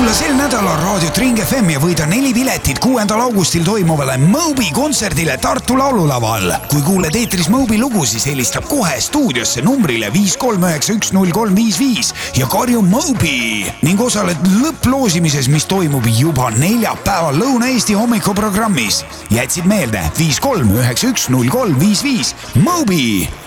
Kuula sel nädalal raadiot Ring FM ja võida 4 piletit 6. augustil toimuvale Moby kontserdile Tartu laululaval. Kui kuuled eetris Moby lugu, siis helista kohe stuudiosse numbrile 5391035 ja karju Moby ning osaled lõpploosimises, mis toimub juba neljapäeval Lõuna-Eesti hommikuprogrammis. Jätsid meelde 5391035 Moby.